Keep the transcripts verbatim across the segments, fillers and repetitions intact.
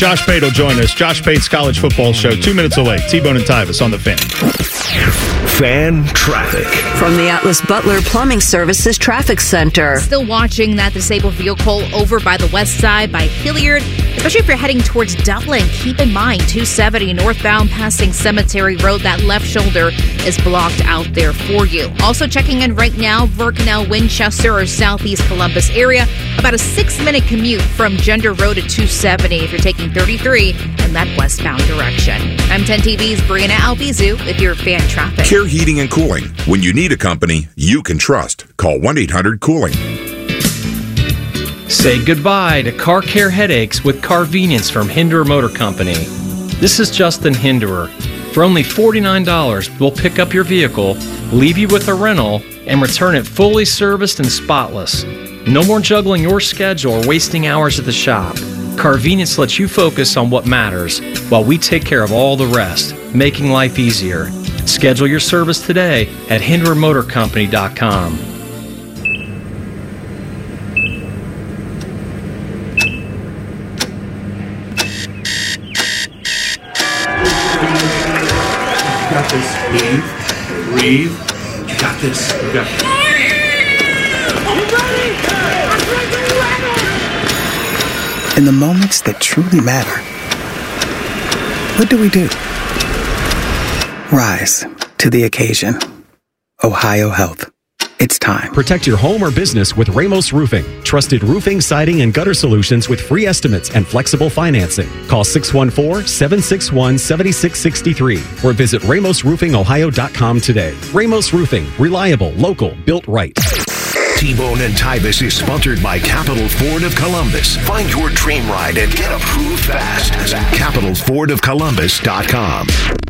Josh Pate will join us. Josh Pate's College Football Show, two minutes away. T-Bone and Tyvis on the Fan. Fan traffic. From the Atlas Butler Plumbing Services Traffic Center. Still watching that disabled vehicle over by the west side by Hilliard, especially if you're heading towards Dublin. Keep in mind, two seventy northbound passing Cemetery Road. That left shoulder is blocked out there for you. Also checking in right now, Verknell, Winchester, or southeast Columbus area. About a six-minute commute from Gender Road to two seventy if you're taking thirty-three in that westbound direction. I'm ten T V's Brianna Albizu with your fan traffic. Care Heating and Cooling. When you need a company you can trust, call one eight hundred cooling. Say goodbye to car care headaches with Carvenience from Hinderer Motor Company. This is Justin Hinderer. For only forty-nine dollars, we'll pick up your vehicle, leave you with a rental, and return it fully serviced and spotless. No more juggling your schedule or wasting hours at the shop. Carvenience lets you focus on what matters while we take care of all the rest, making life easier. Schedule your service today at hinderer motor company dot com. You got this. Breathe. Breathe. You got this. You got this. In the moments that truly matter, what do we do? Rise to the occasion. Ohio Health. It's time. Protect your home or business with Ramos Roofing. Trusted roofing, siding, and gutter solutions with free estimates and flexible financing. Call six one four, seven six one, seven six six three or visit ramos roofing ohio dot com today. Ramos Roofing. Reliable, local, built right. T-Bone and Tyvis is sponsored by Capital Ford of Columbus. Find your dream ride and get approved fast at capital ford of columbus dot com.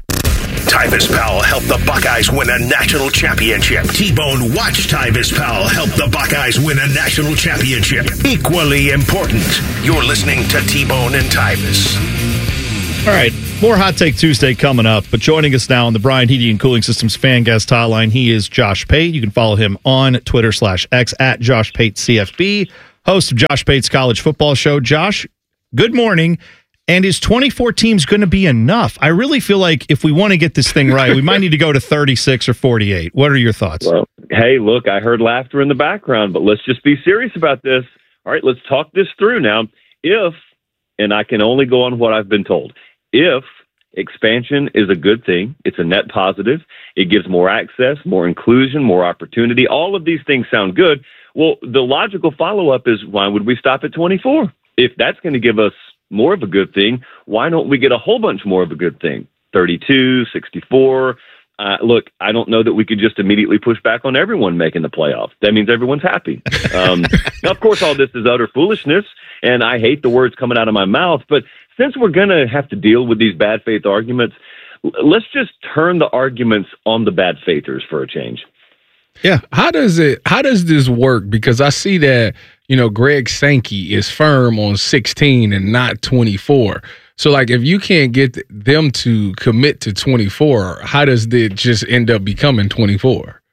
Tyvis Powell helped the Buckeyes win a national championship. T-Bone watched Tyvis Powell help the Buckeyes win a national championship. Equally important. You're listening to T-Bone and Tyvis. All right, more Hot Take Tuesday coming up, but joining us now on the Brian Heating and Cooling Systems fan guest hotline, he is Josh Pate. You can follow him on Twitter slash X at Josh Pate C F B, host of Josh Pate's College Football Show. Josh, good morning. And is twenty-four teams going to be enough? I really feel like if we want to get this thing right, we might need to go to thirty-six or forty-eight. What are your thoughts? Well, hey, look, I heard laughter in the background, but let's just be serious about this. All right, let's talk this through now. If, and I can only go on what I've been told, if expansion is a good thing, it's a net positive, it gives more access, more inclusion, more opportunity, all of these things sound good. Well, the logical follow-up is, why would we stop at twenty-four? If that's going to give us more of a good thing, why don't we get a whole bunch more of a good thing? thirty-two, sixty-four. Uh, look, I don't know that we could just immediately push back on everyone making the playoffs. That means everyone's happy. Um, now, of course, all this is utter foolishness, and I hate the words coming out of my mouth, but since we're going to have to deal with these bad faith arguments, let's just turn the arguments on the bad faithers for a change. Yeah. How does it, how does this work? Because I see that, you know, Greg Sankey is firm on sixteen and not twenty-four. So, like, if you can't get them to commit to twenty-four, how does it just end up becoming twenty-four?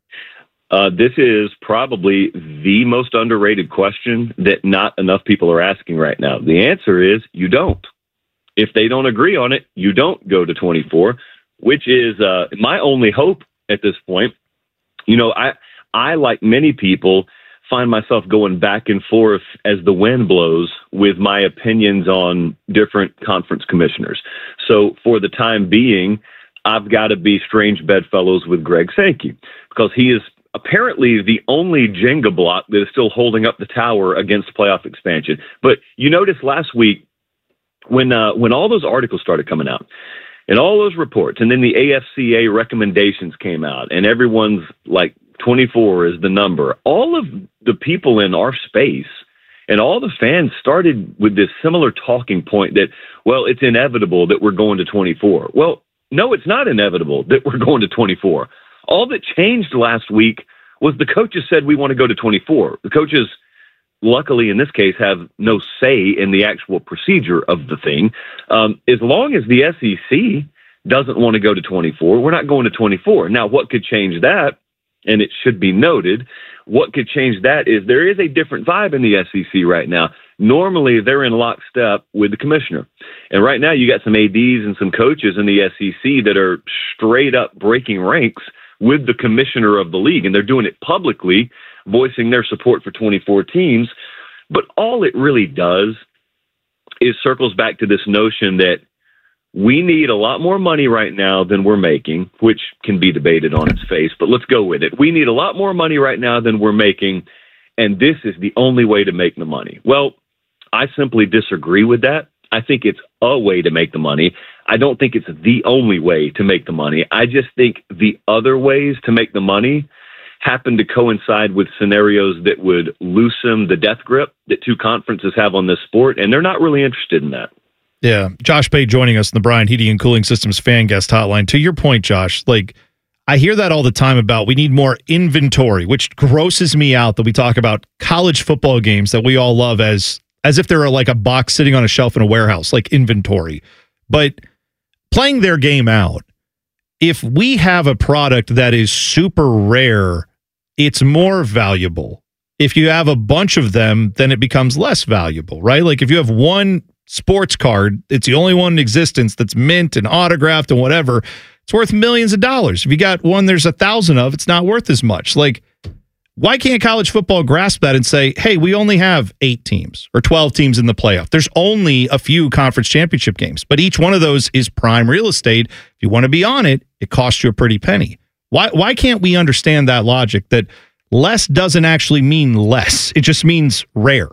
Uh, this is probably the most underrated question that not enough people are asking right now. The answer is you don't. If they don't agree on it, you don't go to twenty-four, which is uh, my only hope at this point. You know, I, I, like many people, find myself going back and forth as the wind blows with my opinions on different conference commissioners. So for the time being, I've got to be strange bedfellows with Greg Sankey because he is apparently the only Jenga block that is still holding up the tower against playoff expansion. But you noticed last week when uh, when all those articles started coming out and all those reports, and then the A F C A recommendations came out, and everyone's like, twenty-four is the number. All of the people in our space and all the fans started with this similar talking point that, well, it's inevitable that we're going to twenty-four. Well, no, it's not inevitable that we're going to twenty-four. All that changed last week was the coaches said we want to go to twenty-four. The coaches, luckily in this case, have no say in the actual procedure of the thing. Um, as long as the S E C doesn't want to go to twenty-four, we're not going to twenty-four. Now, what could change that? And it should be noted, what could change that is there is a different vibe in the S E C right now. normally they're in lockstep with the commissioner. And right now you got some A Ds and some coaches in the S E C that are straight up breaking ranks with the commissioner of the league, and they're doing it publicly, voicing their support for twenty-four teams. But all it really does is circles back to this notion that we need a lot more money right now than we're making, which can be debated on its face, but let's go with it. We need a lot more money right now than we're making, and this is the only way to make the money. Well, I simply disagree with that. I think it's a way to make the money. I don't think it's the only way to make the money. I just think the other ways to make the money happen to coincide with scenarios that would loosen the death grip that two conferences have on this sport, and they're not really interested in that. Yeah, Josh Pate joining us in the Bryant Heating and Cooling Systems fan guest hotline. To your point, Josh, like I hear that all the time about we need more inventory, which grosses me out that we talk about college football games that we all love as as if they're like a box sitting on a shelf in a warehouse, like inventory. But playing their game out, if we have a product that is super rare, it's more valuable. If you have a bunch of them, then it becomes less valuable, right? Like if you have one sports card, it's the only one in existence that's mint and autographed and whatever, it's worth millions of dollars. If you got one there's a thousand of, it's not worth as much. Like, why can't college football grasp that and say, hey, we only have eight teams or twelve teams in the playoff. There's only a few conference championship games, but each one of those is prime real estate. If you want to be on it, it costs you a pretty penny. Why, why can't we understand that logic that less doesn't actually mean less? It just means rare.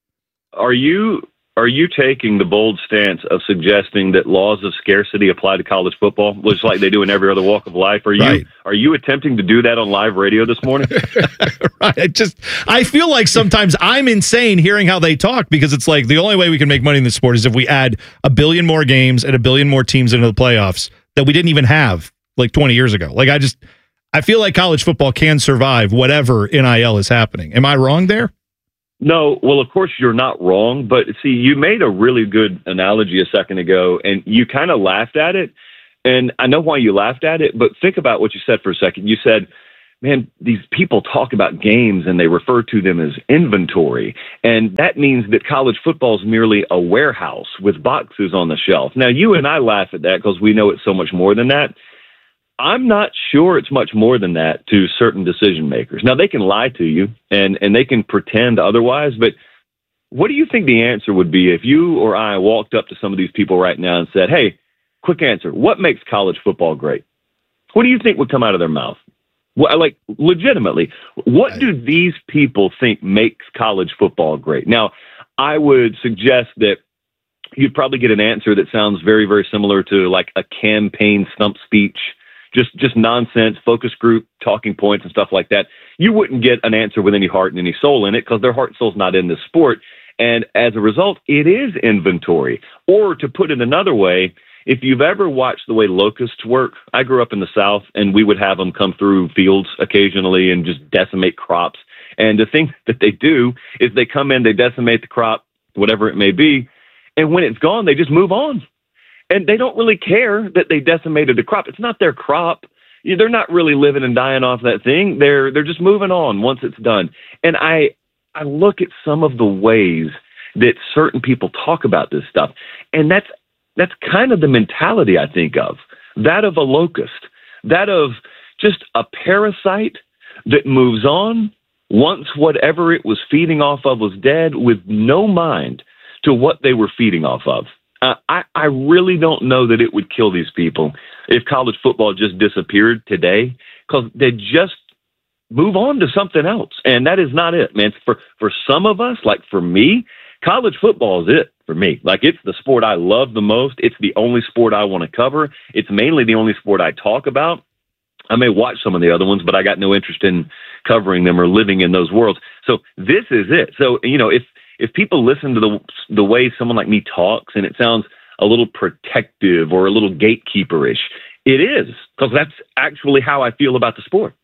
Are you... Are you taking the bold stance of suggesting that laws of scarcity apply to college football, just like they do in every other walk of life? Are you right. Are you attempting to do that on live radio this morning? Right. I just I feel like sometimes I'm insane hearing how they talk, because it's like the only way we can make money in this sport is if we add a billion more games and a billion more teams into the playoffs that we didn't even have like twenty years ago. Like I just I feel like college football can survive whatever N I L is happening. Am I wrong there? No, well, of course you're not wrong, but see, you made a really good analogy a second ago, and you kind of laughed at it, and I know why you laughed at it, but think about what you said for a second. You said, man, these people talk about games, and they refer to them as inventory, and that means that college football is merely a warehouse with boxes on the shelf. Now, you and I laugh at that because we know it's so much more than that. I'm not sure it's much more than that to certain decision makers. Now, they can lie to you and, and they can pretend otherwise, but what do you think the answer would be if you or I walked up to some of these people right now and said, hey, quick answer, what makes college football great? What do you think would come out of their mouth? Well, like, legitimately, what do these people think makes college football great? Now, I would suggest that you'd probably get an answer that sounds very, very similar to like a campaign stump speech. Just just nonsense, focus group, talking points and stuff like that. You wouldn't get an answer with any heart and any soul in it because their heart and soul's not in this sport. And as a result, it is inventory. Or to put it another way, if you've ever watched the way locusts work, I grew up in the South and we would have them come through fields occasionally and just decimate crops. And the thing that they do is they come in, they decimate the crop, whatever it may be, and when it's gone, they just move on. And they don't really care that they decimated the crop. It's not their crop. They're not really living and dying off that thing. They're they're just moving on once it's done. And I I look at some of the ways that certain people talk about this stuff, and that's that's kind of the mentality I think of, that of a locust, that of just a parasite that moves on once whatever it was feeding off of was dead, with no mind to what they were feeding off of. Uh, I, I really don't know that it would kill these people if college football just disappeared today, because they just move on to something else. And that is not it, man. For, for some of us, like for me, college football is it for me. Like, it's the sport I love the most. It's the only sport I want to cover. It's mainly the only sport I talk about. I may watch some of the other ones, but I got no interest in covering them or living in those worlds. So this is it. So, you know, if, If people listen to the the way someone like me talks and it sounds a little protective or a little gatekeeperish, it is, because that's actually how I feel about the sport.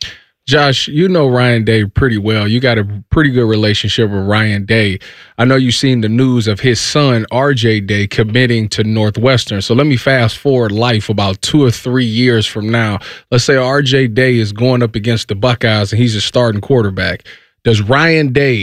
Josh, you know Ryan Day pretty well. You got a pretty good relationship with Ryan Day. I know you've seen the news of his son, R J Day, committing to Northwestern. So let me fast forward life about two or three years from now. Let's say R J Day is going up against the Buckeyes and he's a starting quarterback. Does Ryan Day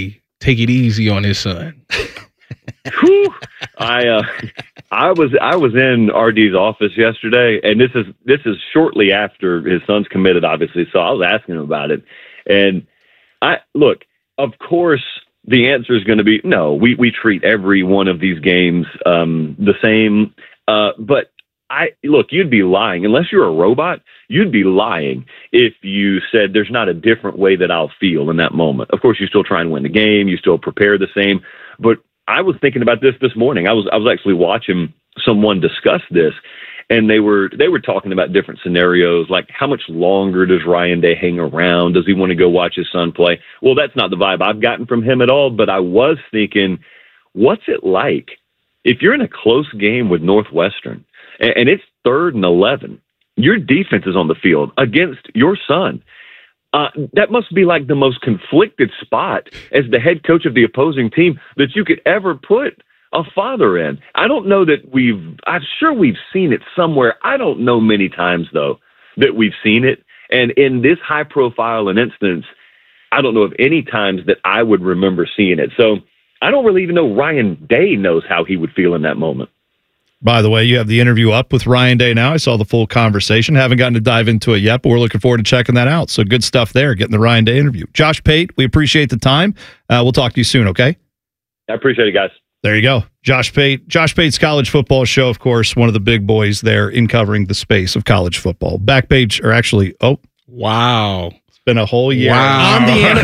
take it easy on his son. Whew. I uh, I was I was in R D's office yesterday, and this is this is shortly after his son's committed, obviously. So I was asking him about it, and I look. Of course, the answer is going to be no. We we treat every one of these games um, the same. Uh, but I look, you'd be lying unless you're a robot. You'd be lying if you said there's not a different way that I'll feel in that moment. Of course, you still try and win the game. You still prepare the same, but I was thinking about this this morning. I was I was actually watching someone discuss this, and they were they were talking about different scenarios, like how much longer does Ryan Day hang around? Does he want to go watch his son play? Well, that's not the vibe I've gotten from him at all, but I was thinking, what's it like if you're in a close game with Northwestern, and, and it's third and eleven, your defense is on the field against your son? Uh, that must be like the most conflicted spot as the head coach of the opposing team that you could ever put a father in. I don't know that we've, I'm sure we've seen it somewhere. I don't know many times, though, that we've seen it. And in this high profile an instance, I don't know of any times that I would remember seeing it. So I don't really even know Ryan Day knows how he would feel in that moment. By the way, you have the interview up with Ryan Day now. I saw the full conversation. Haven't gotten to dive into it yet, but we're looking forward to checking that out. So good stuff there, getting the Ryan Day interview. Josh Pate, we appreciate the time. Uh, we'll talk to you soon, okay? I appreciate it, guys. There you go. Josh Pate. Josh Pate's College Football Show, of course, one of the big boys there in covering the space of college football. Backpage, or actually, oh. Wow. It's been a whole year. Wow. On the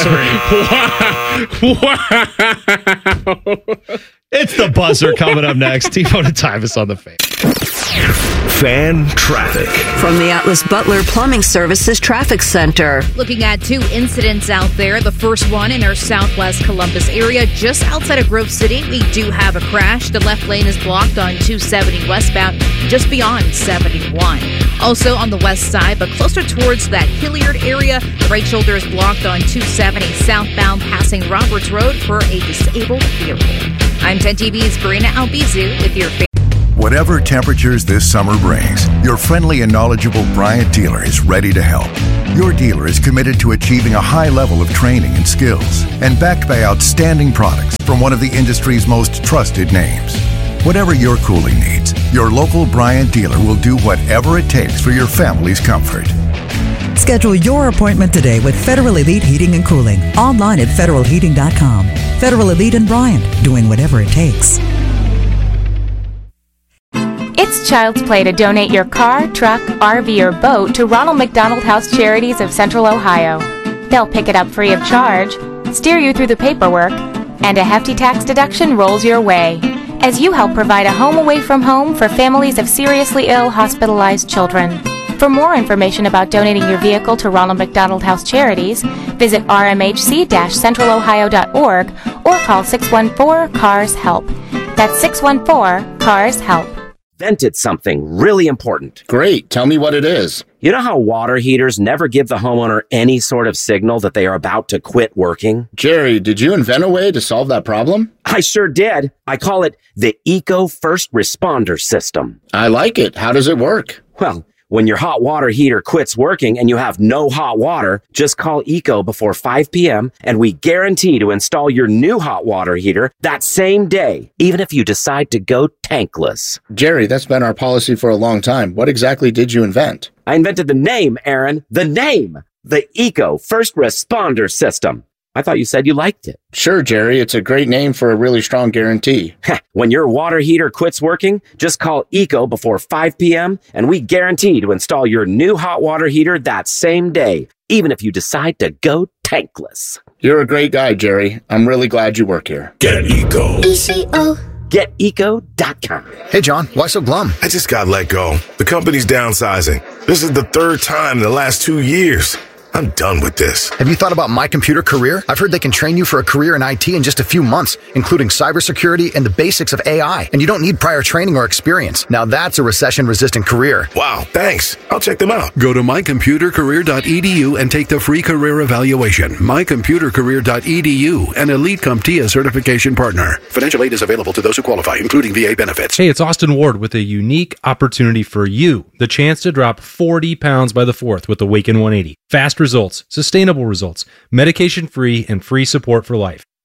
anniversary. Wow. Wow. It's the buzzer coming up next. T-Bone and Tyvis on the Fan. Fan traffic. From the Atlas Butler Plumbing Services Traffic Center. Looking at two incidents out there. The first one in our southwest Columbus area, just outside of Grove City. We do have a crash. The left lane is blocked on two seventy westbound, just beyond seventy-one. Also on the west side, but closer towards that Hilliard area, the right shoulder is blocked on two seventy southbound, passing Roberts Road for a disabled vehicle. I'm ten T V's Brina Albizu with your fa- Whatever temperatures this summer brings, your friendly and knowledgeable Bryant dealer is ready to help. Your dealer is committed to achieving a high level of training and skills and backed by outstanding products from one of the industry's most trusted names. Whatever your cooling needs, your local Bryant dealer will do whatever it takes for your family's comfort. Schedule your appointment today with Federal Elite Heating and Cooling. Online at federal heating dot com. Federal Elite and Bryant, doing whatever it takes. It's child's play to donate your car, truck, R V, or boat to Ronald McDonald House Charities of Central Ohio. They'll pick it up free of charge, steer you through the paperwork, and a hefty tax deduction rolls your way as you help provide a home away from home for families of seriously ill, hospitalized children. For more information about donating your vehicle to Ronald McDonald House Charities, visit r m h c dash central ohio dot org or call six one four, C A R S HELP. That's six one four, C A R S HELP. Invented something really important. Great. Tell me what it is. You know how water heaters never give the homeowner any sort of signal that they are about to quit working? Jerry, did you invent a way to solve that problem? I sure did. I call it the Eco First Responder System. I like it. How does it work? Well, when your hot water heater quits working and you have no hot water, just call Eco before five p.m. and we guarantee to install your new hot water heater that same day, even if you decide to go tankless. Jerry, that's been our policy for a long time. What exactly did you invent? I invented the name, Aaron. The name. The Eco First Responder System. I thought you said you liked it. Sure, Jerry. It's a great name for a really strong guarantee. When your water heater quits working, just call Eco before five p.m. and we guarantee to install your new hot water heater that same day, even if you decide to go tankless. You're a great guy, Jerry. I'm really glad you work here. Get Eco. E C O. get eco dot com. Hey, John, why so glum? I just got let go. The company's downsizing. This is the third time in the last two years. I'm done with this. Have you thought about My Computer Career? I've heard they can train you for a career in I T in just a few months, including cybersecurity and the basics of A I. And you don't need prior training or experience. Now that's a recession-resistant career. Wow, thanks. I'll check them out. Go to my computer career dot e d u and take the free career evaluation. my computer career dot e d u, an Elite CompTIA certification partner. Financial aid is available to those who qualify, including V A benefits. Hey, it's Austin Ward with a unique opportunity for you. The chance to drop forty pounds by the fourth with Awaken one eighty. Fast results, sustainable results, medication-free, and free support for life.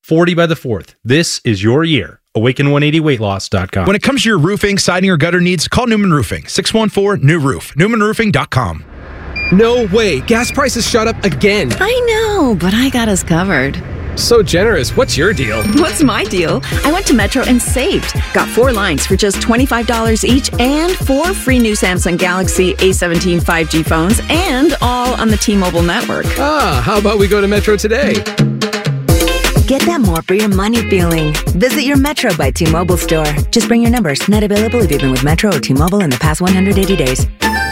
forty by the fourth. This is your year. awaken one eighty weight loss dot com. When it comes to your roofing, siding, or gutter needs, call Newman Roofing. six one four, new roof. newman roofing dot com. No way. Gas prices shot up again. I know, but I got us covered. So generous. What's your deal? What's my deal? I went to Metro and saved. Got four lines for just twenty-five dollars each and four free new Samsung Galaxy A seventeen five G phones and all on the T-Mobile network. Ah, how about we go to Metro today? Get that more for your money feeling. Visit your Metro by T-Mobile store. Just bring your numbers. Not available if you've been with Metro or T-Mobile in the past one hundred eighty days.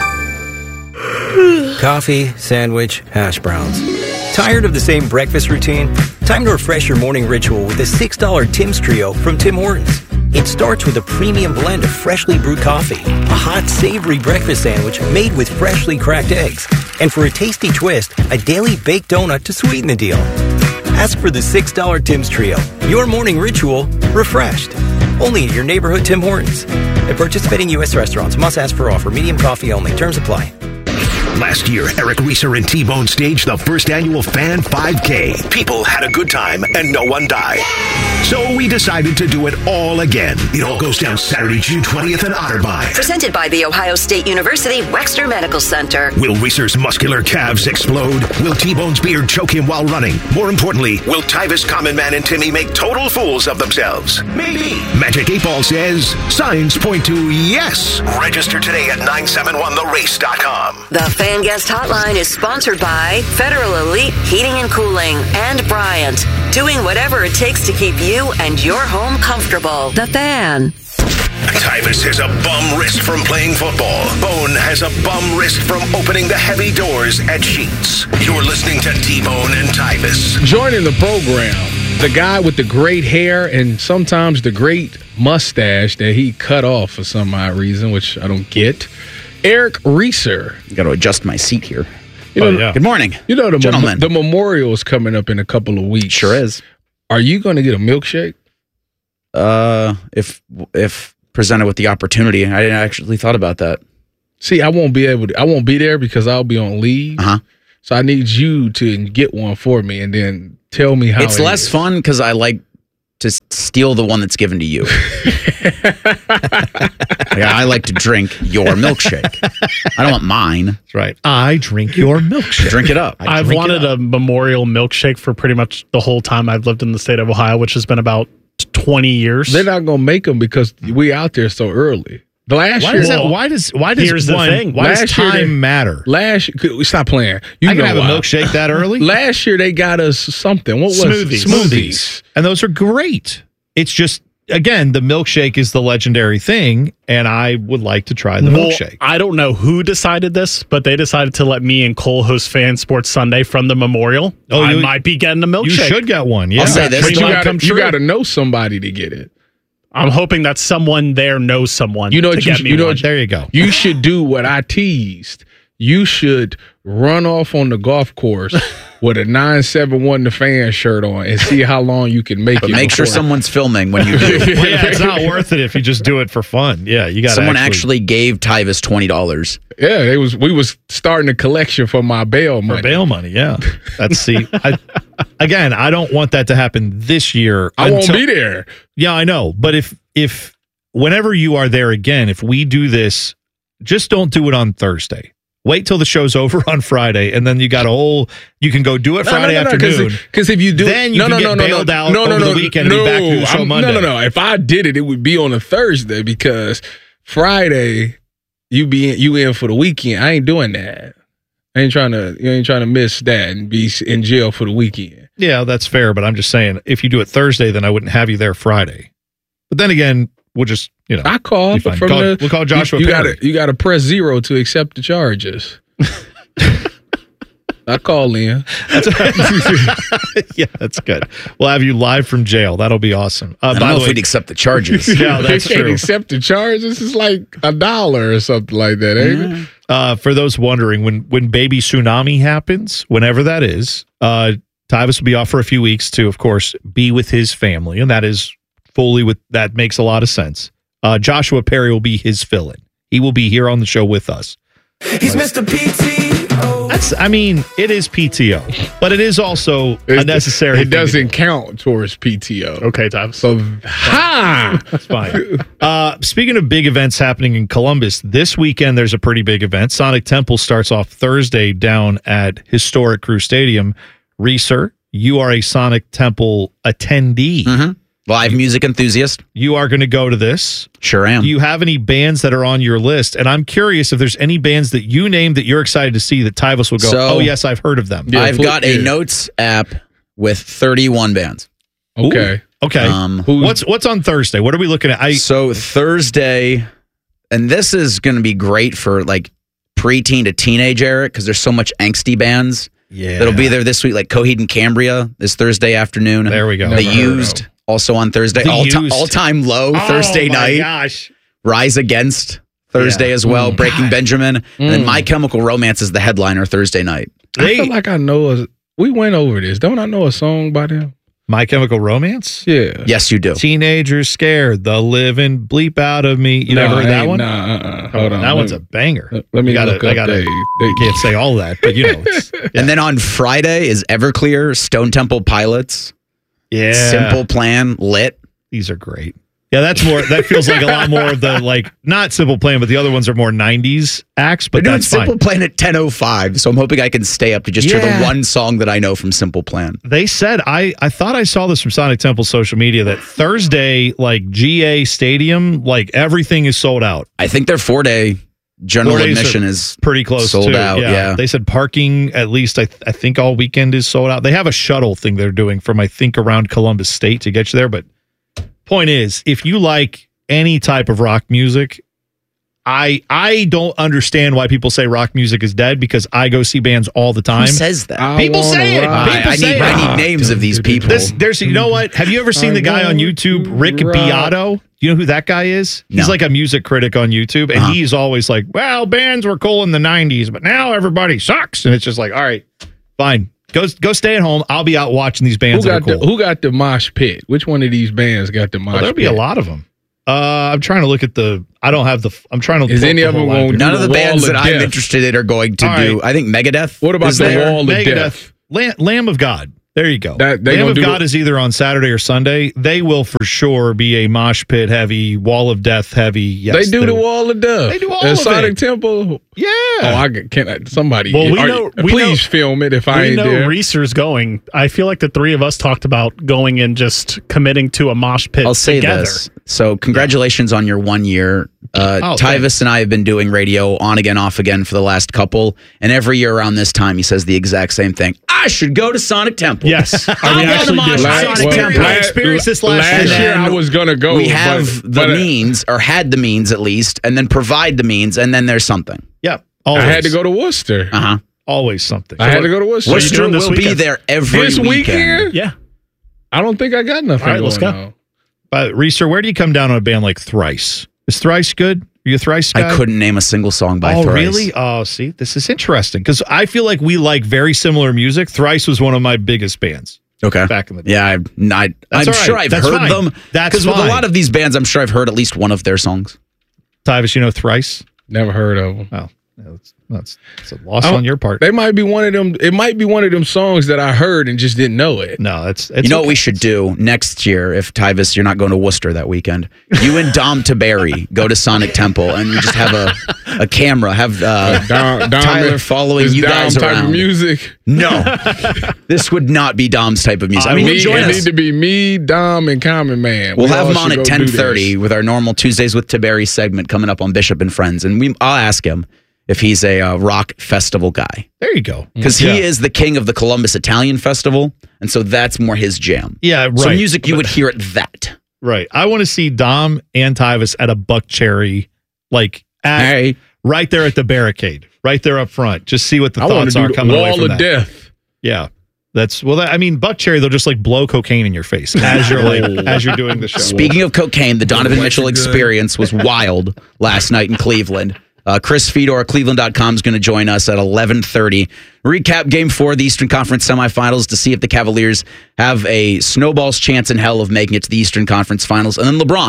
Coffee, sandwich, hash browns. Tired of the same breakfast routine? Time to refresh your morning ritual with a six dollar Tim's Trio from Tim Hortons. It starts with a premium blend of freshly brewed coffee, a hot, savory breakfast sandwich made with freshly cracked eggs, and for a tasty twist, a daily baked donut to sweeten the deal. Ask for the six dollar Tim's Trio. Your morning ritual refreshed. Only at your neighborhood Tim Hortons. At participating U S restaurants, must ask for offer. Medium coffee only. Terms apply. Last year, Eric Reeser and T-Bone staged the first annual Fan five K. People had a good time and no one died. So we decided to do it all again. It all goes down Saturday, June twentieth in Otterbein. Presented by the Ohio State University Wexner Medical Center. Will Reeser's muscular calves explode? Will T-Bone's beard choke him while running? More importantly, will Tyvis, Common Man, and Timmy make total fools of themselves? Maybe. Magic eight Ball says signs point to yes. Register today at nine seven one the race dot com. The Fan Guest Hotline is sponsored by Federal Elite Heating and Cooling and Bryant, doing whatever it takes to keep you and your home comfortable. The Fan. Tyvis has a bum wrist from playing football. Bone has a bum wrist from opening the heavy doors at Sheets. You're listening to T-Bone and Tyvis. Joining the program, the guy with the great hair and sometimes the great mustache that he cut off for some odd reason, which I don't get. Eric Reeser. Got to adjust my seat here. You know, oh, yeah. Good morning, You know the gentlemen. Mem- the memorial is coming up in a couple of weeks. Sure is. Are you going to get a milkshake? Uh, if if presented with the opportunity, I didn't actually thought about that. See, I won't be able to. I won't be there because I'll be on leave. Uh-huh. So I need you to get one for me and then tell me how. It's it less is. fun because I like to steal the one that's given to you. Yeah, I like to drink your milkshake. I don't want mine. That's right. I drink your milkshake. Drink it up. I I've wanted a memorial milkshake for pretty much the whole time I've lived in the state of Ohio, which has been about twenty years. They're not going to make them because we out there so early. The last Why year, does that? Why does? Why does Here's the one? thing. Why does Last year time they- matter? last year, stop playing. You I know can have why. a milkshake that early. Last year they got us something. What was Smoothies. it? Smoothies. And those are great. It's just, again, the milkshake is the legendary thing, and I would like to try the Well, milkshake. I don't know who decided this, but they decided to let me and Cole host Fan Sports Sunday from the memorial. Oh, I you- might be getting a milkshake. You should get one. Yeah. I'll say this. But you might got come to you true. got to know somebody to get it. I'm hoping that someone there knows someone. You know to what you get should- me you know one. what- There you go. You should do what I teased. You should run off on the golf course with a nine seven one The Fan shirt on and see how long you can make But it. make sure before- someone's filming when you do. Well, yeah, it's not worth it if you just do it for fun. Yeah, you got Someone actually gave Tyvis twenty dollars. Yeah, it was. We was starting a collection for my bail for money. bail money. Yeah, that's see. I, again, I don't want that to happen this year. I won't until- be there. Yeah, I know. But if if whenever you are there again, if we do this, just don't do it on Thursday. Wait till the show's over on Friday, and then you got a whole. You can go do it Friday no, no, no, afternoon. Because if you do, then you no, can no, get no, no, bailed no, out no, no, over no, the weekend no, and be back to do the show I'm- Monday. No, no, no. If I did it, it would be on a Thursday because Friday you be in, you in for the weekend. I ain't doing that. I ain't trying to. You ain't trying to miss that and be in jail for the weekend. Yeah, that's fair. But I'm just saying, if you do it Thursday, then I wouldn't have you there Friday. But then again, we'll just you know. I call be fine. from Call- the. We'll call Joshua. You, you Perry. gotta you gotta press zero to accept the charges. I call in. Yeah, that's good. We'll have you live from jail. That'll be awesome. Uh, I don't by know the if way, we'd accept the charges. Yeah, that's They can't true. accept the charges. It's like a dollar or something like that, ain't Mm-hmm. it? Uh, for those wondering, when when baby tsunami happens, whenever that is, uh, Tyvis will be off for a few weeks to, of course, be with his family, and that is fully with that makes a lot of sense. Uh, Joshua Perry will be his fill-in. He will be here on the show with us. He's Mister P T O. That's, I mean, it is P T O, but it is also a necessary. It doesn't count towards P T O. Okay, Tom. So, ha! That's fine. Uh, speaking of big events happening in Columbus, this weekend there's a pretty big event. Sonic Temple starts off Thursday down at historic Crew Stadium. Reeser, you are a Sonic Temple attendee. Mm-hmm. Live music enthusiast. You are going to go to this. Sure am. Do you have any bands that are on your list? And I'm curious if there's any bands that you named that you're excited to see that Tyvus will go, So- oh, yes, I've heard of them. Yeah, I've got a notes app with thirty-one bands. Okay. Ooh. Okay. Um, what's what's on Thursday? What are we looking at? I, so Thursday, and this is going to be great for like preteen to teenage era because there's so much angsty bands. Yeah. That'll be there this week, like Coheed and Cambria this Thursday afternoon. There we go. The Never heard Used of. also on Thursday. The All, ti- Used. all time low Oh, Thursday my night. gosh. Rise Against Thursday Yeah. as well. Mm. Breaking Benjamin. And then Mm. My Chemical Romance is the headliner Thursday night. I feel like I know. A, we went over this. Don't I know a song by them? My Chemical Romance? Yeah. Yes, you do. Teenagers scared the living bleep out of me. You No, never heard I that ain't- one? Nah, uh-uh. Hold on. That Let one's me- a banger. Let me You gotta, look I up gotta, they- they- can't say all that, but you know. It's, And then on Friday is Everclear, Stone Temple Pilots, yeah. Simple Plan, Lit. These are great. Yeah, that's more, that feels like a lot more of the, like, not Simple Plan, but the other ones are more nineties acts, but We're doing that's Simple fine. Plan at ten oh five, so I'm hoping I can stay up to just hear Yeah. the one song that I know from Simple Plan. They said, I, I thought I saw this from Sonic Temple's social media, that Thursday, like, G A Stadium, like, everything is sold out. I think their four-day general Four days admission are is pretty close sold too. out. Yeah. They said parking at least I, th- I think all weekend is sold out. They have a shuttle thing they're doing from I think around Columbus State to get you there. But point is, if you like any type of rock music, I I don't understand why people say rock music is dead because I go see bands all the time. Who says that? I People wanna say it. rock. People I, I say need, it. I need names of these people. This, there's, you know what? Have you ever seen I the guy on want YouTube, to Rick rock. Beato? Do you know who that guy is? He's No. like a music critic on YouTube, and Uh-huh. he's always like, well, bands were cool in the nineties, but now everybody sucks. And it's just like, all right, fine. Go, go stay at home. I'll be out watching these Who bands that are got cool. the Who got the mosh pit? Which one of these bands got the mosh Well, there'll pit? be a lot of them. Uh, I'm trying to look at the, I don't have the, I'm trying to Is pull up any the of whole them line. gonna None do of the the bands Wall that of I'm Death? interested in are going to All do. right. I think Megadeth. What about is the there. Wall of Megadeth. Death? Lamb, Lamb of God. There you go. That- they Lamb gonna of do God the- is either on Saturday or Sunday. They will for sure be a mosh pit heavy, Wall of Death heavy. Yes, they do they're- the Wall of Death. They do all At of Sonic it. Temple. Yeah. Oh, I can- can I, somebody. Well, we are- know- we please know- film it if I we ain't know there. Reeser's going. I feel like the three of us talked about going and just committing to a mosh pit I'll say together. this. So, congratulations on your one year. Uh, Oh, Tyvus thanks. and I have been doing radio on again, off again for the last couple. And every year around this time, he says the exact same thing. I should go to Sonic Temple. Yes, I'm we going to actually mosh did. pit Last- Sonic well, Temple. I experienced this last last year. year I was gonna go. We have but, the but, uh, means, or had the means at least, and then provide the means, and then there's something. Yeah. I Always. had to go to Worcester. Uh huh. Always something. I had to go to Worcester. Worcester doing this will be weekend? there every This weekend? Yeah. I don't think I got nothing All right, let's going go. on. But Reeser, where do you come down on a band like Thrice? Is Thrice good? Are you a Thrice guy? I couldn't name a single song by oh, Thrice. really? Oh, see, this is interesting because I feel like we like very similar music. Thrice was one of my biggest bands. Okay. Back in the day. Yeah, I, I, That's I'm all right. sure I've That's heard fine. them. That's Because with a fine. lot of these bands, I'm sure I've heard at least one of their songs. Tyvus, you know Thrice? Never heard of them. Oh, that's, that's, that's a loss I don't- on your part. They might be one of them. It might be one of them songs that I heard and just didn't know it. No, that's it's you know okay. what we should do next year if Tyvus, you're not going to Worcester that weekend. You and Dom Taberry go to Sonic Temple and you just have a, a camera, have uh, Dom, Dom Tyler following is you Dom guys type around. of music. No, this would not be Dom's type of music. I mean, Me- join it us. need to be me, Dom, and Common Man. We'll We have all him on should at go ten do thirty this. with our normal Tuesdays with Taberry segment coming up on Bishop and Friends, and we I'll ask him if he's a uh, rock festival guy. There you go. Because Yeah. he is the king of the Columbus Italian Festival, and so that's more his jam. Yeah, right. So music you would hear at that. Right. I want to see Dom and Tyvus at a Buck Cherry, like at, Hey. right there at the barricade, right there up front. Just see what the I want thoughts to are do the coming away Wall from of that. Death. Yeah. That's well. That, I mean, Buck Cherry, they'll just like blow cocaine in your face as you're like as you're doing the show. Speaking of cocaine, the Donovan What Mitchell you good? experience was wild last night in Cleveland. Uh, Chris Fedor, Cleveland dot com, is going to join us at eleven thirty. Recap Game four of the Eastern Conference semifinals to see if the Cavaliers have a snowball's chance in hell of making it to the Eastern Conference Finals. And then LeBron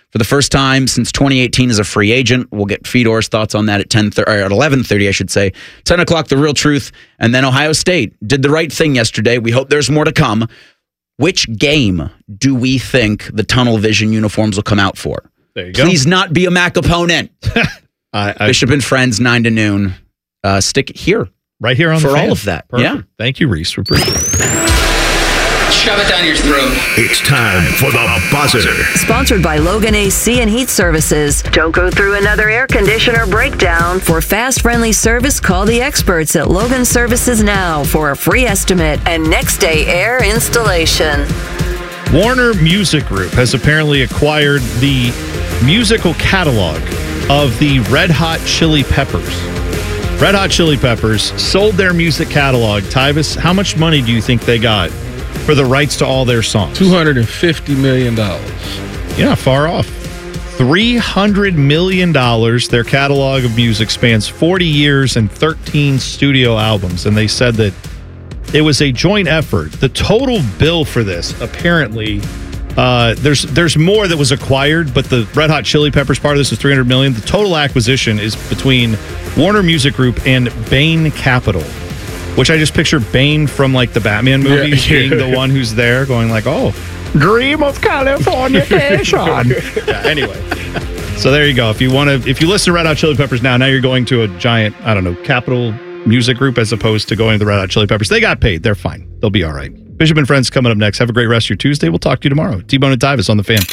for the first time since twenty eighteen as a free agent. We'll get Fedor's thoughts on that at ten or at eleven thirty, I should say. ten o'clock, The Real Truth. And then Ohio State did the right thing yesterday. We hope there's more to come. Which game do we think the tunnel vision uniforms will come out for? There you go. Please not be a M A C opponent. I, I, Bishop and Friends, nine to noon. Uh, stick it here. Right here on for the fan. all of that. Perfect. Yeah. Thank you, Reese. We appreciate it. Shove it down your throat. It's time for the buzzer. Sponsored by Logan A C and Heat Services. Don't go through another air conditioner breakdown. For fast, friendly service, call the experts at Logan Services now for a free estimate and next day air installation. Warner Music Group has apparently acquired the musical catalog of the Red Hot Chili Peppers. Red Hot Chili Peppers sold their music catalog. Tyvis, how much money do you think they got for the rights to all their songs? two hundred fifty million dollars. Yeah, far off. three hundred million dollars. Their catalog of music spans forty years and thirteen studio albums. And they said that it was a joint effort. The total bill for this, apparently, uh, there's there's more that was acquired, but the Red Hot Chili Peppers part of this is three hundred million dollars. The total acquisition is between Warner Music Group and Bain Capital, which I just picture Bane from like the Batman movies Yeah. being the one who's there going like, oh, dream of Californication. Yeah, anyway. So there you go. If you want to, if you listen to Red Hot Chili Peppers now, now you're going to a giant, I don't know, Capital Music Group as opposed to going to the Red Hot Chili Peppers. They got paid. They're fine. They'll be all right. Bishop and Friends coming up next. Have a great rest of your Tuesday. We'll talk to you tomorrow. T-Bone and Tyvis on the Fan.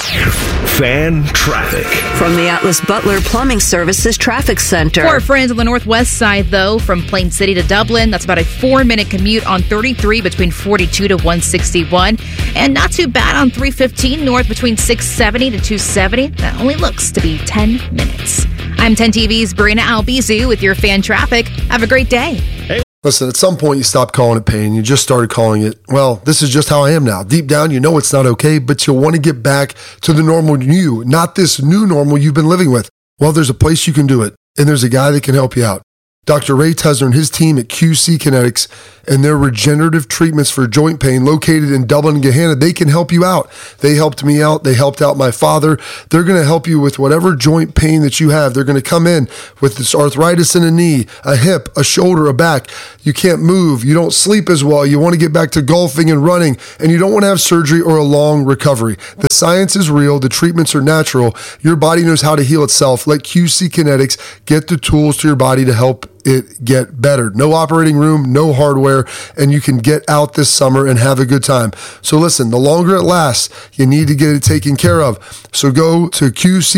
Fan traffic. From the Atlas Butler Plumbing Services Traffic Center. For our friends on the northwest side, though, from Plain City to Dublin, that's about a four-minute commute on thirty-three between forty-two to one sixty-one. And not too bad on three fifteen north between six seventy to two seventy. That only looks to be ten minutes. I'm ten T V's Brina Albizu with your fan traffic. Have a great day. Hey. Listen, at some point you stop calling it pain. You just started calling it, well, this is just how I am now. Deep down, you know it's not okay, but you'll want to get back to the normal you, not this new normal you've been living with. Well, there's a place you can do it, and there's a guy that can help you out. Doctor Ray Tesner and his team at Q C Kinetics and their regenerative treatments for joint pain located in Dublin and Gahanna, they can help you out. They helped me out. They helped out my father. They're going to help you with whatever joint pain that you have. They're going to come in with this arthritis in a knee, a hip, a shoulder, a back. You can't move. You don't sleep as well. You want to get back to golfing and running, and you don't want to have surgery or a long recovery. The science is real. The treatments are natural. Your body knows how to heal itself. Let Q C Kinetics get the tools to your body to help it get better. No operating room, no hardware, and you can get out this summer and have a good time. So listen, the longer it lasts, you need to get it taken care of. So go to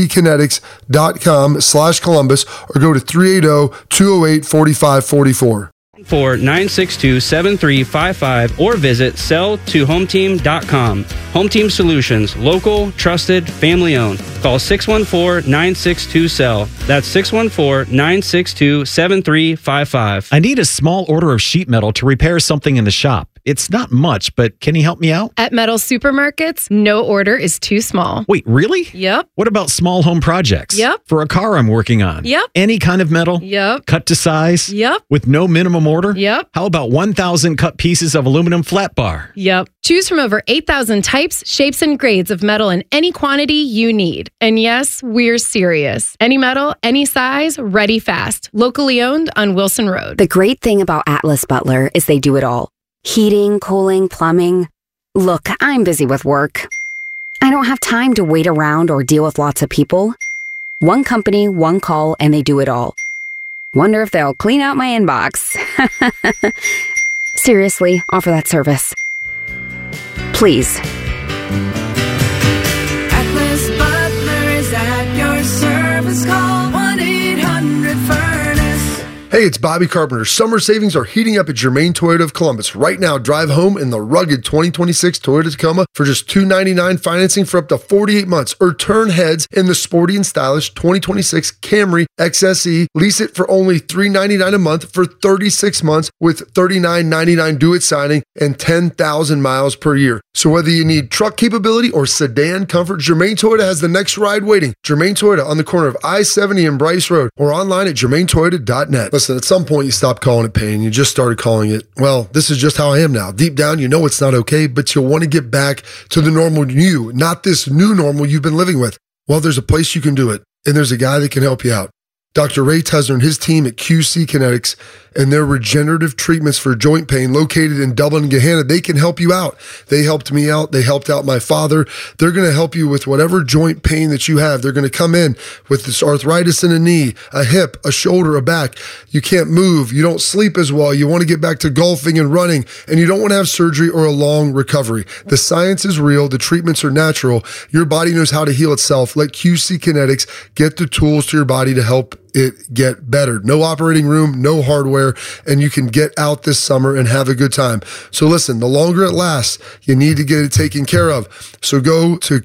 qckinetics.com slash Columbus or go to three eight zero, two zero eight, four five four four. For nine six two, seven three five five or visit sell to home team dot com. Home Team Solutions, local, trusted, family owned. Call six one four, nine six two, S E L L. That's six one four, nine six two, seven three five five. I need a small order of sheet metal to repair something in the shop. It's not much, but can you help me out? At Metal Supermarkets, no order is too small. Wait, really? Yep. What about small home projects? Yep. For a car I'm working on? Yep. Any kind of metal? Yep. Cut to size? Yep. With no minimum order? Yep. How about one thousand cut pieces of aluminum flat bar? Yep. Choose from over eight thousand types, shapes, and grades of metal in any quantity you need. And yes, we're serious. Any metal, any size, ready fast. Locally owned on Wilson Road. The great thing about Atlas Butler is they do it all. Heating, cooling, plumbing. Look, I'm busy with work. I don't have time to wait around or deal with lots of people. One company, one call, and they do it all. Wonder if they'll clean out my inbox. Seriously, offer that service. Please. Atlas Butler is at your service. Call one eight hundred furnace. Hey, it's Bobby Carpenter. Summer savings are heating up at Germain Toyota of Columbus. Right now, drive home in the rugged twenty twenty-six Toyota Tacoma for just two hundred ninety-nine dollars financing for up to forty-eight months, or turn heads in the sporty and stylish twenty twenty-six Camry X S E. Lease it for only three hundred ninety-nine dollars a month for thirty-six months with thirty-nine ninety-nine due at signing and ten thousand miles per year. So whether you need truck capability or sedan comfort, Germain Toyota has the next ride waiting. Germain Toyota on the corner of I seventy and Bryce Road, or online at germain toyota dot net. Listen, at some point you stopped calling it pain. You just started calling it, well, this is just how I am now. Deep down, you know it's not okay, but you'll want to get back to the normal you, not this new normal you've been living with. Well, there's a place you can do it, and there's a guy that can help you out. Doctor Ray Tesner and his team at Q C Kinetics and their regenerative treatments for joint pain located in Dublin and Gahanna, they can help you out. They helped me out. They helped out my father. They're going to help you with whatever joint pain that you have. They're going to come in with this arthritis in a knee, a hip, a shoulder, a back. You can't move. You don't sleep as well. You want to get back to golfing and running, and you don't want to have surgery or a long recovery. The science is real. The treatments are natural. Your body knows how to heal itself. Let Q C Kinetics get the tools to your body to help it get better. No operating room, no hardware, and you can get out this summer and have a good time. So listen, the longer it lasts, you need to get it taken care of. So go to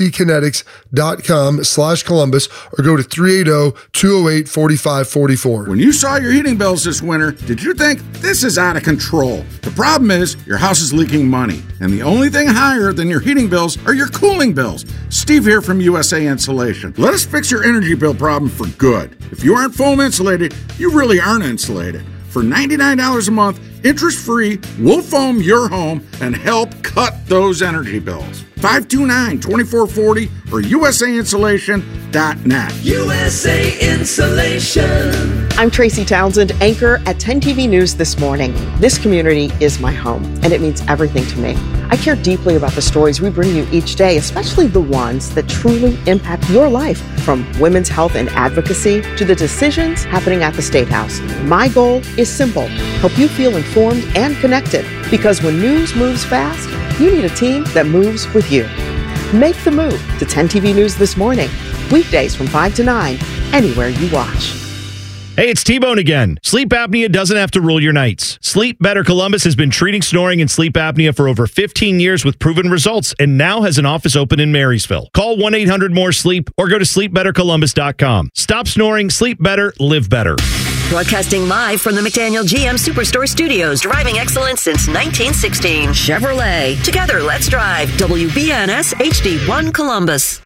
qckinetics.com slash Columbus or go to three eight zero, two zero eight, four five four four. When you saw your heating bills this winter, did you think this is out of control? The problem is your house is leaking money, and the only thing higher than your heating bills are your cooling bills. Steve here from U S A Insulation. Let us fix your energy bill problem for good. If you aren't foam insulated, you really aren't insulated. For ninety-nine dollars a month, interest-free, we'll foam your home and help cut those energy bills. five two nine, two four four zero or U S A insulation dot net. U S A Insulation. I'm Tracy Townsend, anchor at ten T V News This Morning. This community is my home, and it means everything to me. I care deeply about the stories we bring you each day, especially the ones that truly impact your life, from women's health and advocacy to the decisions happening at the State House. My goal is simple: help you feel informed and connected, because when news moves fast, you need a team that moves with you. Make the move to ten T V News This Morning, weekdays from five to nine, anywhere you watch. Hey, it's T-Bone again. Sleep apnea doesn't have to rule your nights. Sleep Better Columbus has been treating snoring and sleep apnea for over fifteen years with proven results and now has an office open in Marysville. Call one eight hundred more sleep or go to sleep better columbus dot com. Stop snoring, sleep better, live better. Broadcasting live from the McDaniel G M Superstore Studios, driving excellence since nineteen sixteen. Chevrolet. Together, let's drive. W B N S H D one Columbus.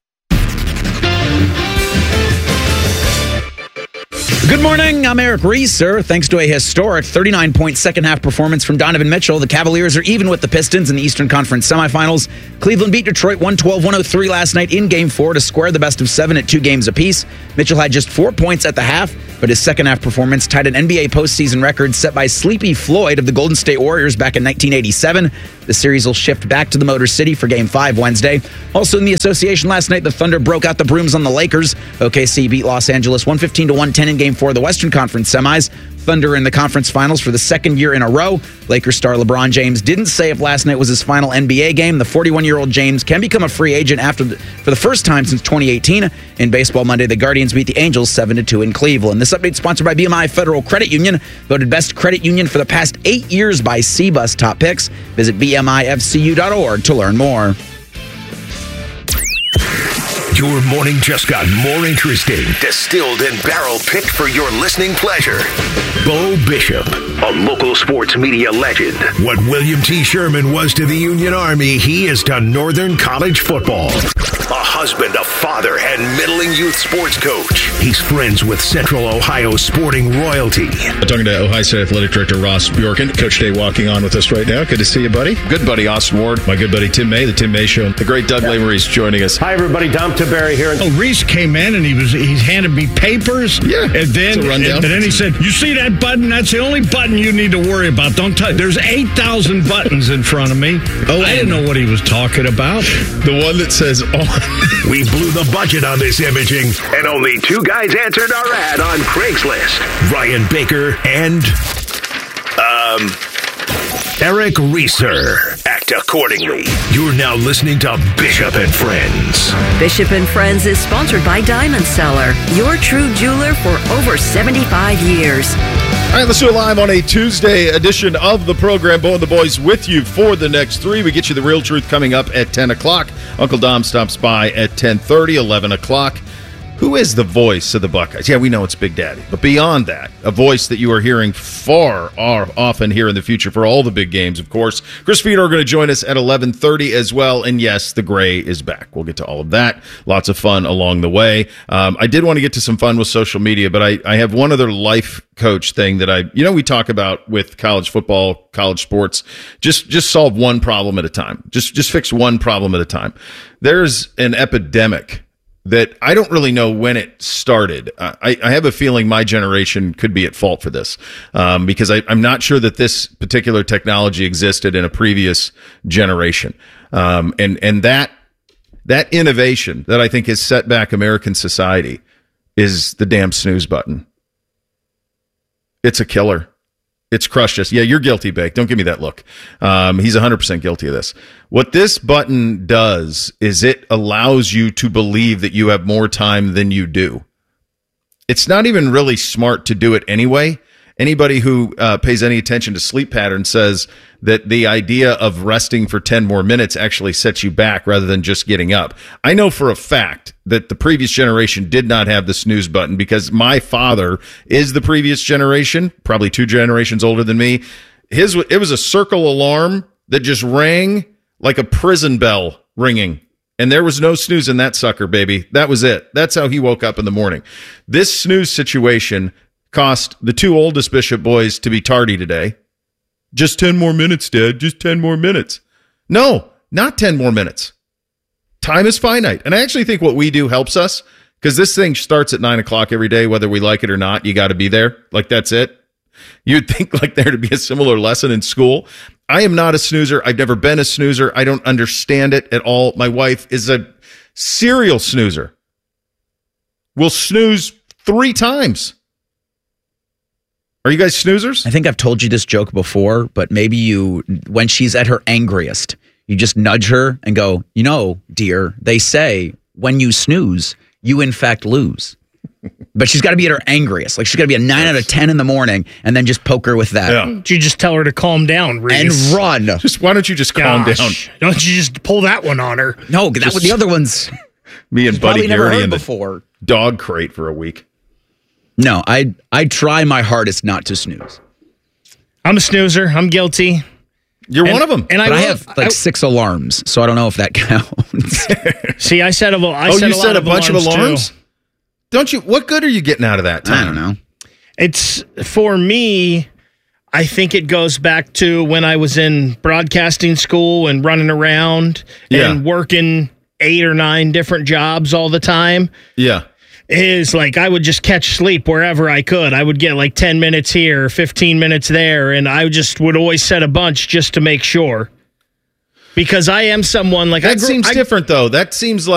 Good morning. I'm Eric Reeser. Thanks to a historic thirty-nine point second half performance from Donovan Mitchell, the Cavaliers are even with the Pistons in the Eastern Conference semifinals. Cleveland beat Detroit one twelve to one oh three last night in Game four to square the best of seven at two games apiece. Mitchell had just four points at the half, but his second half performance tied an N B A postseason record set by Sleepy Floyd of the Golden State Warriors back in nineteen eighty-seven. The series will shift back to the Motor City for Game five Wednesday. Also in the association last night, the Thunder broke out the brooms on the Lakers. O K C beat Los Angeles one fifteen to one ten in Game four of the Western Conference semis. Thunder in the conference finals for the second year in a row. Lakers star LeBron James didn't say if last night was his final N B A game. The forty-one-year-old James can become a free agent after the, for the first time since twenty eighteen. In baseball Monday, the Guardians beat the Angels seven to two in Cleveland. This update sponsored by B M I Federal Credit Union, voted best credit union for the past eight years by C B U S Top Picks. Visit B M I F C U dot org to learn more. Your morning just got more interesting, distilled and barrel-picked for your listening pleasure. Bo Bishop, a local sports media legend. What William T. Sherman was to the Union Army, he is to Northern College football. A husband, a father, and middling youth sports coach. He's friends with Central Ohio sporting royalty. I'm talking to Ohio State Athletic Director Ross Bjorken. Coach Day walking on with us right now. Good to see you, buddy. Good buddy Austin Ward. My good buddy Tim May, the Tim May Show. The great Doug yeah. Lesmerises joining us. Hi, everybody. Dom Tiberi here. Oh, Reese came in and he was he handed me papers. Yeah. And then, and, and then he said, you see that button? That's the only button you need to worry about. Don't touch. There's eight thousand buttons in front of me. Oh, I didn't know what he was talking about. The one that says on. We blew the budget on this imaging, and only two guys answered our ad on Craigslist. Ryan Baker and, um, Eric Reeser. Act accordingly. You're now listening to Bishop and Friends. Bishop and Friends is sponsored by Diamond Seller, your true jeweler for over seventy-five years. All right, let's do it live on a Tuesday edition of the program. Bo and the boys with you for the next three. We get you the real truth coming up at ten o'clock. Uncle Dom stops by at ten thirty, eleven o'clock. Who is the voice of the Buckeyes? Yeah, we know it's Big Daddy. But beyond that, a voice that you are hearing far often here in the future for all the big games, of course. Chris Fedor going to join us at eleven thirty as well. And yes, the Gray is back. We'll get to all of that. Lots of fun along the way. Um, I did want to get to some fun with social media, but I, I have one other life coach thing that I, you know, we talk about with college football, college sports. Just, just solve one problem at a time. Just, just fix one problem at a time. There's an epidemic that I don't really know when it started. I, I have a feeling my generation could be at fault for this um, because I, I'm not sure that this particular technology existed in a previous generation. Um, and and that that innovation that I think has set back American society is the damn snooze button. It's a killer. It's crushed us. Yeah, you're guilty, Bake. Don't give me that look. Um, he's one hundred percent guilty of this. What this button does is it allows you to believe that you have more time than you do. It's not even really smart to do it anyway. Anybody who uh, pays any attention to sleep patterns says that the idea of resting for ten more minutes actually sets you back rather than just getting up. I know for a fact that the previous generation did not have the snooze button because my father is the previous generation, probably two generations older than me. His, it was a circle alarm that just rang like a prison bell ringing. And there was no snooze in that sucker, baby. That was it. That's how he woke up in the morning. This snooze situation cost the two oldest Bishop boys to be tardy today. Just ten more minutes, Dad. Just ten more minutes. No, not ten more minutes. Time is finite. And I actually think what we do helps us because this thing starts at nine o'clock every day, whether we like it or not. You got to be there. Like, that's it. You'd think like there to be a similar lesson in school. I am not a snoozer. I've never been a snoozer. I don't understand it at all. My wife is a serial snoozer. We'll snooze three times. Are you guys snoozers? I think I've told you this joke before, but maybe you, when she's at her angriest, you just nudge her and go, you know, dear, they say when you snooze, you in fact lose. But she's got to be at her angriest. Like she's got to be a nine yes. out of ten in the morning and then just poke her with that. Yeah. You just tell her to calm down, Reese. And run. Just why don't you just calm Gosh, down? Don't you just pull that one on her? No, that just, was the other ones. Me and Buddy Gary in the before. dog crate for a week. No, I I try my hardest not to snooze. I'm a snoozer. I'm guilty. You're and, one of them. And I, but will, I have like I, six alarms, so I don't know if that counts. See, I set a, I oh, set you a, set a bunch alarms of alarms? Too. Don't you? What good are you getting out of that time? I don't know. It's, for me, I think it goes back to when I was in broadcasting school and running around yeah. and working eight or nine different jobs all the time. Yeah. Is like I would just catch sleep wherever I could. I would get like ten minutes here, fifteen minutes there, and I just would always set a bunch just to make sure. Because I am someone like that I grew, seems I, different though. That seems like